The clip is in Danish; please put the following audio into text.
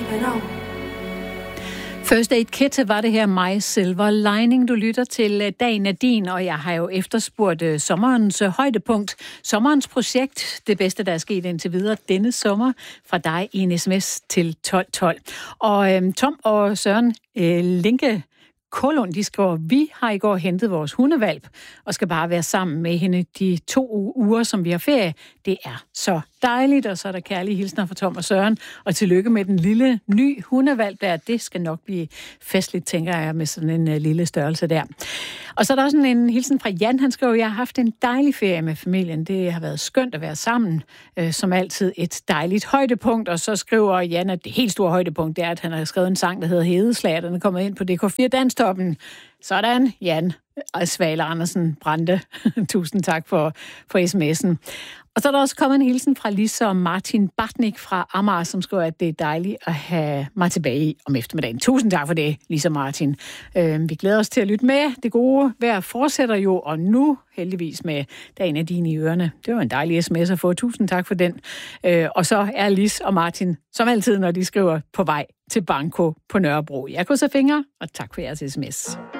First Aid Kit var det her My Silver Lining. Du lytter til Dagen er din, og jeg har jo efterspurgt sommerens højdepunkt. Sommerens projekt, det bedste, der er sket indtil videre denne sommer, fra dig i en sms til 1212. Og Tom og Søren Linke Kolund, de skriver, vi har i går hentet vores hundevalp og skal bare være sammen med hende de 2 uger, som vi har ferie. Det er så dejligt, og så er der kærlige hilsner fra Tom og Søren. Og tillykke med den lille, ny hundevalp der. Det skal nok blive festligt, tænker jeg, med sådan en lille størrelse der. Og så er der også en hilsen fra Jan. Han skriver, jeg har haft en dejlig ferie med familien. Det har været skønt at være sammen. Som altid et dejligt højdepunkt. Og så skriver Jan, at det helt store højdepunkt det er, at han har skrevet en sang, der hedder Hedeslag. Den er kommet ind på DK4 Danstoppen. Sådan, Jan Svale Andersen Brande. Tusind tak for sms'en. Og så er der også kommet en hilsen fra Lisa og Martin Bartnik fra Amager, som skriver, at det er dejligt at have mig tilbage om eftermiddagen. Tusind tak for det, Lisa og Martin. Vi glæder os til at lytte med. Det gode vejr fortsætter jo, og nu heldigvis med Dagen er din i ørerne. Det var en dejlig sms at få. Tusind tak for den. Og så er Lis og Martin, som altid, når de skriver, på vej til Banko på Nørrebro. Jeg krydser fingre, og tak for jeres sms.